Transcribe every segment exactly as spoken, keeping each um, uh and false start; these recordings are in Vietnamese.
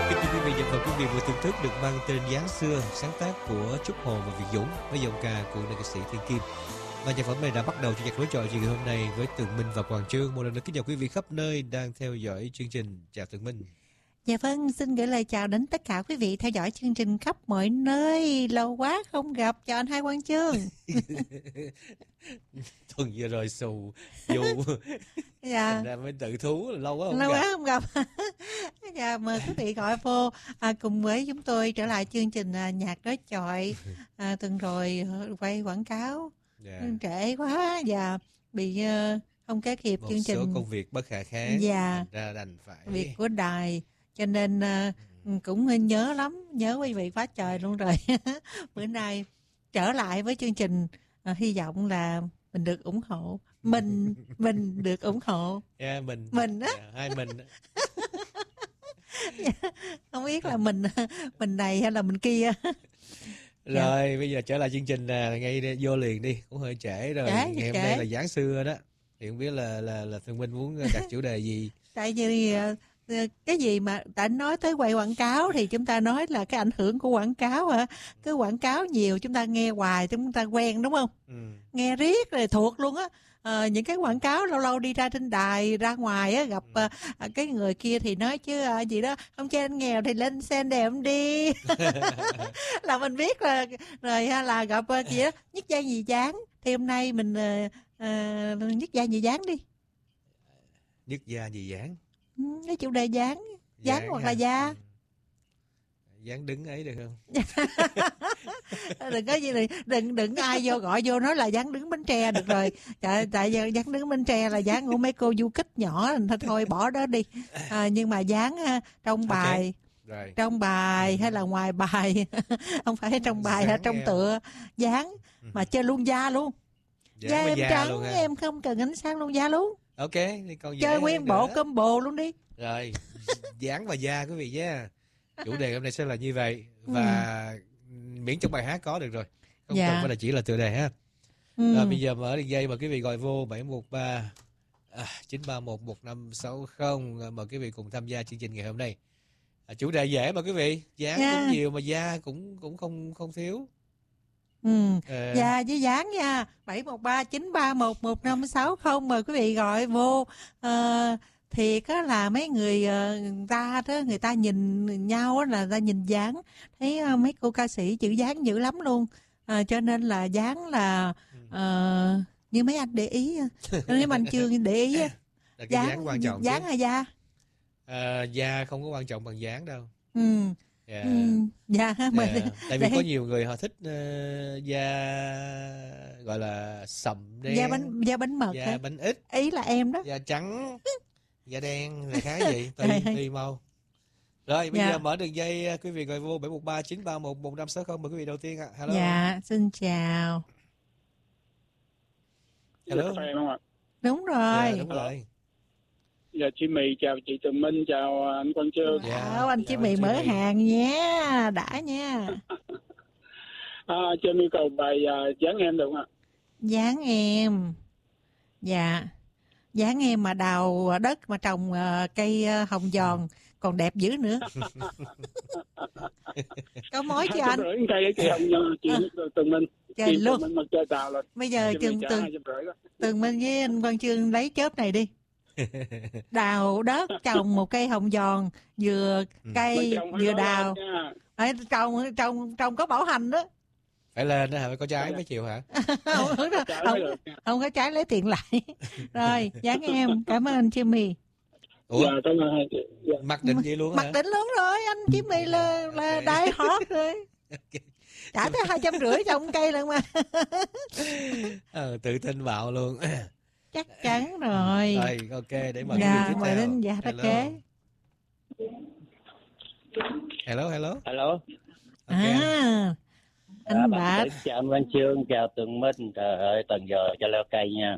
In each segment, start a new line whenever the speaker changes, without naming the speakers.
Kính thưa quý vị, và quý vị vừa thưởng thức được mang tên Dáng Xưa, sáng tác của Trúc Hồ và Việt Dũng với giọng ca của nữ ca sĩ Thiên Kim. Và nhạc phẩm này đã bắt đầu cho nhạc đối chọi chiều ngày hôm nay với Tường Minh và Quang Trương. Một lần nữa kính chào quý vị khắp nơi đang theo dõi chương trình. Chào Tường Minh.
Dạ vâng, xin gửi lời chào đến tất cả quý vị theo dõi chương trình khắp mọi nơi. Lâu quá không gặp, chào anh hai Quang Trương.
Tuần vừa rồi xù dù
Dạ.
thành ra mới tự thú lâu quá không
Lâu
gặp.
quá không gặp. Dạ, mời quý vị gọi vô à, cùng với chúng tôi trở lại chương trình à, nhạc đối chọi. À, tuần rồi quay quảng cáo
Dạ.
trễ quá và bị uh, không kế kịp
Một
chương
số
trình.
công việc bất khả kháng,
Dạ.
thành ra đành phải
Việc của đài. Cho nên uh, cũng nhớ lắm, nhớ quý vị quá trời luôn rồi. Bữa nay trở lại với chương trình, uh, hy vọng là mình được ủng hộ. Mình mình được ủng hộ.
Yeah, mình
Mình á.
Yeah, hai mình.
Không biết là mình mình này hay là mình kia.
Rồi bây giờ trở lại chương trình là ngay đây, vô liền đi, cũng hơi trễ rồi.
Trễ,
Ngày hôm
trễ.
nay là Dáng Xưa đó. Thì không biết là là là Thương Minh muốn đặt chủ đề gì?
Tại vì uh, cái gì mà đã nói tới quay quảng cáo thì chúng ta nói là cái ảnh hưởng của quảng cáo hả? Cứ quảng cáo nhiều chúng ta nghe hoài chúng ta quen đúng không?
Ừ.
Nghe riết rồi thuộc luôn á. Ờ, những cái quảng cáo lâu lâu đi ra trên đài ra ngoài á gặp
Ừ.
uh, cái người kia thì nói chứ uh, gì đó không cho anh nghèo thì lên xe đẹp đi. Là mình biết là rồi ha, là gặp uh, gì đó nhất gia nhì dáng thì hôm nay mình uh, uh, nhất gia nhì dáng đi.
Nhất gia gì dáng?
Ừ, cái chủ đề dáng dáng hoặc
ha.
là da.
Ừ. Dáng đứng ấy được không?
Đừng có gì này, đừng đừng ai vô gọi vô nói là dáng đứng Bến Tre được rồi. Tại tại giờ dáng đứng Bến Tre là dáng của mấy cô du kích nhỏ thôi, thôi bỏ đó đi. À, nhưng mà dáng ha, trong bài
Rồi.
trong bài hay là ngoài bài không phải trong bài hay
Dáng
trong
em.
tựa dáng mà chơi luôn da luôn.
Dáng
Da
với
em
da
trắng
luôn ha.
em không cần ánh sáng luôn da luôn.
Ok, thì còn
Chơi
dễ
nguyên
nữa.
bộ combo luôn đi.
Rồi, dáng và da quý vị nhé. Chủ đề hôm nay sẽ là như vậy. Và miễn trong bài hát có được rồi. Không
Dạ.
cần phải là chỉ là tựa đề ha.
Ừ.
Rồi bây giờ mở đường dây mời quý vị gọi vô bảy một ba chín ba một một năm sáu không. Mời quý vị cùng tham gia chương trình ngày hôm nay. À, chủ đề dễ mà quý vị, dáng
Dạ.
cũng nhiều mà da cũng cũng không không thiếu.
Ừ.
Ờ,
Dạ với dáng nha bảy một ba chín ba một một năm sáu không mời quý vị gọi vô. Ờ, thiệt á là mấy người, ờ, người ta đó người ta nhìn nhau á là người ta nhìn dáng thấy ờ, mấy cô ca sĩ chữ dáng dữ lắm luôn. Ờ, cho nên là dáng là ờ, như mấy anh để ý nếu anh chưa để ý á,
là cái dáng quan trọng
dáng
chứ.
hay da.
À, da không có quan trọng bằng dáng đâu.
Ừ.
Yeah.
Ừ. Dạ mình
Yeah. Tại vì
để-
có nhiều người họ thích uh, da gọi là sậm đen,
da bánh da bánh mật
da
hả?
bánh ít,
Ý là em đó.
da trắng, da đen là khá gì tùy
Rồi.
tùy màu. Rồi bây
Dạ.
giờ mở đường dây, quý vị gọi vô bảy một ba chín ba một một năm sáu không. Mời quý vị đầu tiên ạ. Hello.
Dạ xin chào.
Hello.
Dạ, phải không ạ?
Đúng rồi.
Dạ, đúng rồi.
Dạ, chị Mì chào chị Tường Minh, chào anh Quang Trương.
Dạ.
Wow, anh
Chào
chị Mì
anh
mở
Jimmy.
hàng nha, đã nha.
À, cho em yêu cầu bài uh, dáng em được không ạ?
Dáng em. Dạ. Dáng em mà đào đất mà trồng ờ, cây ờ, hồng giòn còn đẹp dữ nữa. Có mối chứ
Hai
anh?
trăm rưỡi cây á chị Hồng Nhân, chị Tường Minh.
Trời
Chị
luôn.
Tường Minh mà chơi tàu là
Bây giờ
chị Mì
Tường
trả
Tường
hai trăm rưỡi đó.
Tường Minh với anh Quang Trương lấy chớp này đi. Đào đất trồng một cây hồng giòn, vừa cây
Mà chồng phải
vừa
nói
đào.
lên nha.
Phải trồng trồng trồng có bảo hành đó.
Phải lên đó hả? Phải có trái mới chịu hả?
không, không,
Trả
không,
mới được nha.
không có trái lấy tiền lại. Rồi dáng em, cảm ơn anh Jimmy.
Ủa,
Dạ, cảm ơn hai chị. Dạ.
mặc định vậy luôn
Mặc
hả?
định luôn rồi, anh Jimmy là là
Ok.
đại hot rồi.
Ok.
Trả tới hai trăm rưỡi trồng cây lần mà.
Ờ, tự tin vào luôn.
Chắc chắn rồi.
Rồi, ok, để mời
Dạ,
quý vị tiếp
mời
theo.
đến dạ ta
Hello.
kế.
Hello, hello.
Alo.
Ok.
À,
À,
anh
bạn
Bạch.
Tĩnh, chào anh Văn Chương, chào Tường Minh. Trời ơi, tuần giờ cho leo cây nha.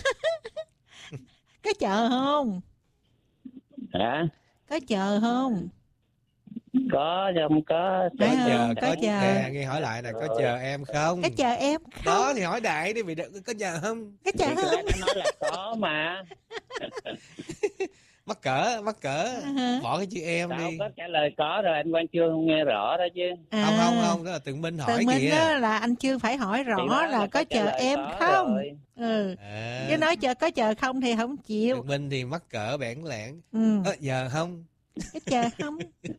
Có chờ không?
Hả?
Có chờ không?
Có chứ không có.
Phải
Có
không?
chờ,
Có
có
chờ.
nè, nghe hỏi lại nè, có chờ em không?
Có chờ em không?
Đó thì hỏi đại đi, vì đ- có chờ không?
Có chờ
Thì
không?
đã nói là có mà.
Mắc cỡ, mắc cỡ.
À.
Bỏ cái chữ em
Tao
đi.
có trả lời có rồi, anh Quang Chương không nghe rõ đó chứ.
À,
Không, không, không. Đó là Tường Minh hỏi
Tường Minh
kìa.
đó là anh chưa phải hỏi rõ
Thì đó
là
là
có
có trả
chờ
lời
em
có
không.
rồi.
Ừ.
À,
Chứ nói chờ có chờ không thì không chịu.
Tường Minh thì mắc cỡ bản lãng.
Ừ.
Ơ, giờ không.
Cái chờ không.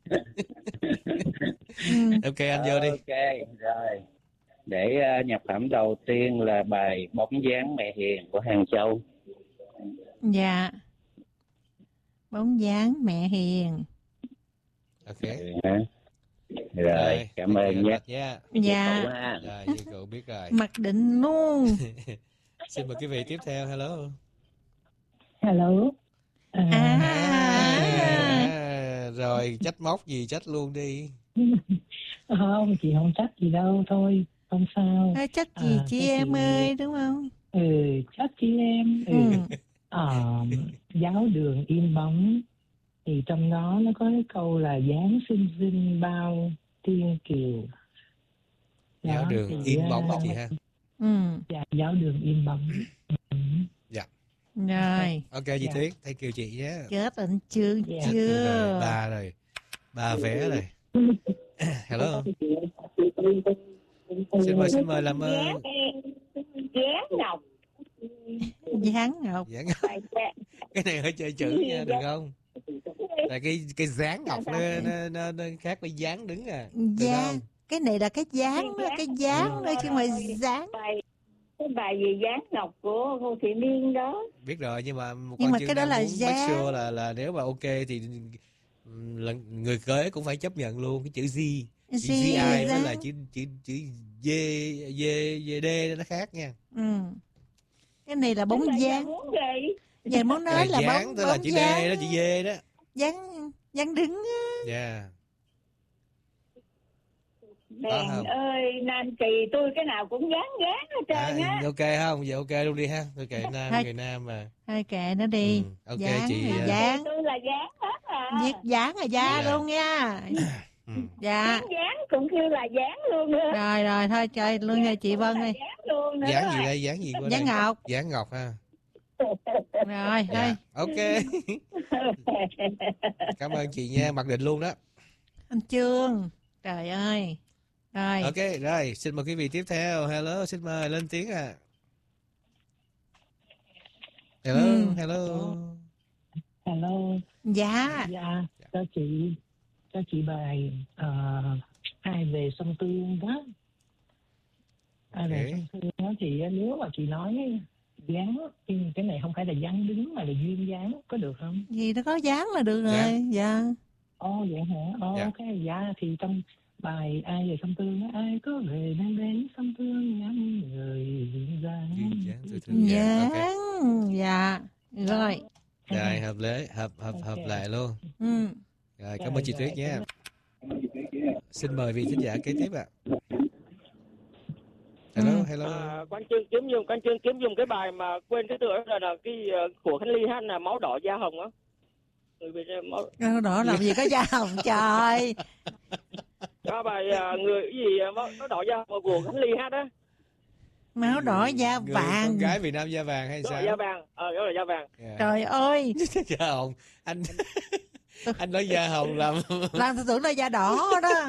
Ừ.
Ok, anh vô đi.
Ok, rồi. Để uh, nhập phẩm đầu tiên là bài Bóng dáng mẹ hiền của Hàng Châu.
Dạ. Bóng dáng mẹ hiền.
Ok.
Ừ, hả? Rồi,
Rồi,
cảm
thank
ơn
you
nhé.
anh nha.
Dạ.
Cậu ha.
Rồi, như cậu biết rồi.
Mặc định luôn.
Xin mời quý vị tiếp theo. Hello.
Hello. À,
À.
À, rồi, trách móc gì trách luôn đi.
không, chị không trách gì đâu, thôi, không sao.
À, chắc gì
À,
chị
cái
em
chị-
ơi đúng không?
Ừ, trách chị em. Ừ.
Ừ.
Ờ, giáo đường in bóng, thì trong đó nó có cái câu là dáng xinh xinh bao tiên kiều.
Giáo
Đó,
đường
thì,
in bóng đó
à,
chị ha.
Ừ.
dạ, giáo đường in bóng. Ừ.
Dạ.
Rồi.
Ok, chị
Dạ.
Tuyết, thank you chị nhé.
Chết anh Trương
Dạ.
Rồi,
chưa?
ba rồi. Ba vé rồi. Hello. Xin mời, xin mời làm uh,
Dáng ngọc.
Dáng ngọc.
dáng ngọc. Cái này hơi chơi chữ nha, được không? Là cái cái dáng ngọc nó nó, nó, nó khác với dáng đứng à. Được
Dáng.
không?
Cái này là cái dáng đó, cái dáng đó chứ không phải dáng.
Bài, cái bài gì dáng ngọc của Ngô Thị Miên đó.
Biết rồi, nhưng mà một
Nhưng
con
mà
chương
cái đó
đang
là
muốn make
dáng.
sure là là nếu mà ok thì ừm, là người kế cũng phải chấp nhận luôn cái chữ Z. Chữ
Gì
gi với
dáng.
lại chữ chữ chữ D D D nó khác nha.
Ừ. Cái này là bóng
Tức là
dáng.
giờ muốn gì?
Giờ muốn nói
Cái
là
này dáng
bóng
tức là
bóng
chữ D
dáng.
đó, chữ D đó.
Dáng dáng đứng á.
Dạ.
Đèn
không?
ơi, Nam Kỳ tôi cái nào cũng dáng dáng hết trơn
À,
á.
ok không? Vậy ok luôn đi ha. Tôi kệ nam,
Thôi.
người nam mà.
Thôi kệ nó đi.
Ừ, ok,
Dáng
chị,
là
à,
dáng.
Tôi là dáng hết à.
Viết dáng là da
Dạ.
luôn nha.
Ừ.
Dạ.
Dáng dáng cũng kêu là dáng luôn nữa.
Rồi rồi thôi chơi luôn nha chị Vân ơi.
Dáng luôn nữa
Dáng
đó.
gì đây? Dáng gì qua
Dáng
đây?
ngọc.
Dáng ngọc ha.
Rồi thôi.
Dạ. Ok. Cảm ơn chị nha, mặc định luôn đó.
Anh Trương. Trời ơi. Rồi.
Ok, rồi, xin mời quý vị tiếp theo. Hello, xin mời lên tiếng à. Hello,
Ừ.
hello.
Hello.
Dạ.
Dạ, cho chị, cho chị bài ờ, Ai về sông Tương đó. Ai về
Ok.
sông Tương đó thì nếu mà chị nói dáng, cái này không phải là dáng đứng mà là duyên dáng, có được không?
Gì nó có dáng là được
Dạ.
rồi. Dạ.
Ồ vậy hả? Ồ
Dạ.
ok, dạ thì trong bài Ai về sông Tương á, ai có về đang đến sông Tương ngắm người duyên dáng.
Duyên dáng tôi thương. Dạ, ok.
Dáng. Dạ. Rồi.
Rồi, hợp lý, hợp hợp hợp
Ok.
lại luôn.
Ừ.
Rồi, cảm ơn chị Tuyết nha. Xin mời vị thính giả kế tiếp ạ. Hello,
Ừ.
hello.
À, quan chương kiếm dùng quan chương kiếm dùng cái bài mà quên cái tựa là, là cái uh, của Khánh Ly hát là máu đỏ da hồng á. Người Việt Nam máu
Đâu đó làm gì có da hồng trời.
đó bài uh, người cái gì uh, máu nó đỏ da hồng của Khánh Ly hát á.
Máu đỏ da
Người
vàng.
con gái Việt Nam da vàng hay
Đó là
sao?
da vàng, ờ đó là da vàng.
Yeah.
Trời ơi.
Da hồng. Anh anh nói da hồng làm
Làm tôi tưởng là da đỏ đó.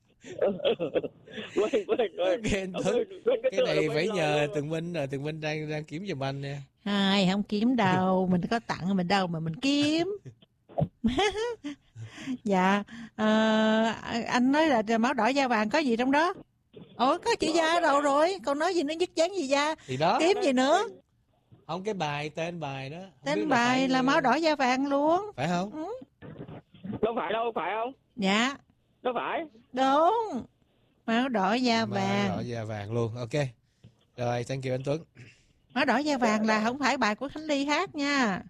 quên quên quên.
Ok, anh
Ờ,
Tuấn.
quên- quên
Cái
tựa
này
là
phải
quên
nhờ
lời luôn.
Tường Minh rồi, Tường Minh đang đang kiếm giùm anh nha.
Ai không kiếm đâu, mình có tặng mình đâu mà mình kiếm. Dạ. Ờ, anh nói là máu đỏ da vàng có gì trong đó? Ủa có chữ da đâu rồi? Còn nói gì nó nhất dáng gì da?
Thì đó.
Kiếm gì nữa?
Không, cái bài tên bài đó. Không biết
Tên
là
bài
phải-
là máu đỏ da vàng luôn.
phải không?
Đâu phải đâu, phải không?
Dạ.
Đâu phải.
Đúng. Máu đỏ da
Máu
vàng.
đỏ da vàng luôn. Ok. Rồi, thank you anh Tuấn.
Máu đỏ da vàng là không phải bài của Khánh Ly hát nha.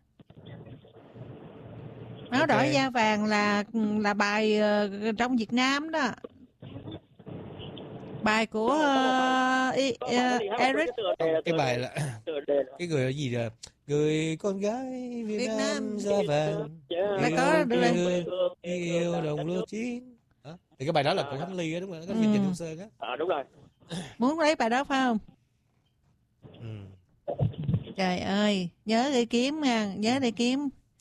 Máu
Ok.
đỏ da vàng là là bài ờ, trong Việt Nam đó. Bài của uh, I,
Có
uh,
phải Khánh Ly hát mà quên
Eric
cái tựa đề là
Cái
tựa
bài
đề-
là
tựa đề là-
cái người là gì rồi? Người con gái Việt,
Việt
Nam
Nam.
da vàng.
Yeah.
Là
Yêu
có được
quê
rồi.
hương, yêu đồng lúa chín. Đó. Thì cái bài đó là của Khánh Ly á, đúng rồi, nó có
Ừ.
chương trình Đông Sơn á.
À đúng rồi.
muốn lấy bài đó phải không?
Ừ.
Trời ơi, nhớ đi kiếm nha, nhớ đi kiếm.